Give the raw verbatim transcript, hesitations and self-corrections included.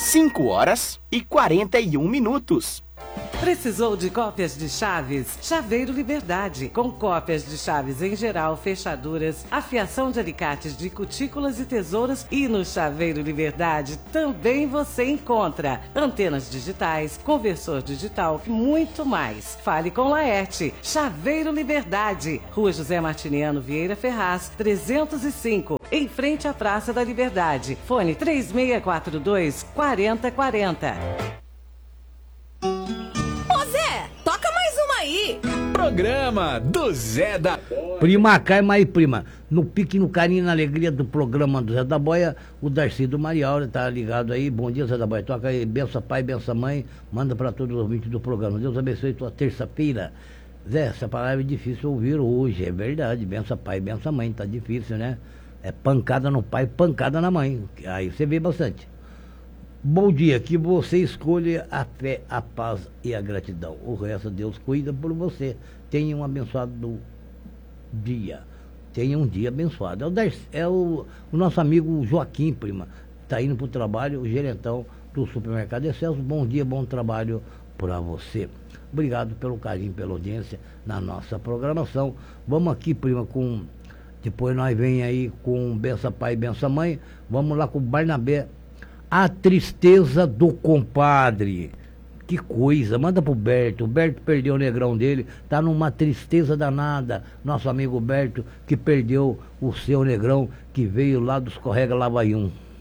cinco horas e quarenta e um minutos. Precisou de cópias de chaves? Chaveiro Liberdade, com cópias de chaves em geral, fechaduras, afiação de alicates de cutículas e tesouras. E no Chaveiro Liberdade também você encontra antenas digitais, conversor digital e muito mais. Fale com Laerte. Chaveiro Liberdade, Rua José Martiniano Vieira Ferraz, trezentos e cinco, em frente à Praça da Liberdade. Fone três seis quatro dois, quatro zero quatro zero. Programa do Zé da Prima cai, mais prima. No pique, no carinho, na alegria do programa do Zé da Boia, o Darcy do Mariaura tá ligado aí. Bom dia, Zé da Boia. Toca aí, benção pai, benção mãe. Manda para todos os ouvintes do programa. Deus abençoe tua terça-feira. Zé, essa palavra é difícil ouvir hoje, é verdade. Benção pai, benção mãe. Tá difícil, né? É pancada no pai, pancada na mãe. Aí você vê bastante. Bom dia, que você escolha a fé, a paz e a gratidão. O resto Deus cuida por você. Tenha um abençoado dia. Tenha um dia abençoado. É o, Darcy, é o, o nosso amigo Joaquim, prima. Está indo para o trabalho, o gerentão do supermercado Excelso. Bom dia, bom trabalho para você. Obrigado pelo carinho, pela audiência na nossa programação. Vamos aqui, prima, com... Depois nós vem aí com Benção Pai, Benção Mãe. Vamos lá com o Barnabé. A tristeza do compadre. Que coisa, manda pro Berto. O Berto perdeu o negrão dele, tá numa tristeza danada. Nosso amigo Berto, que perdeu o seu negrão, que veio lá dos Correga Lavaium.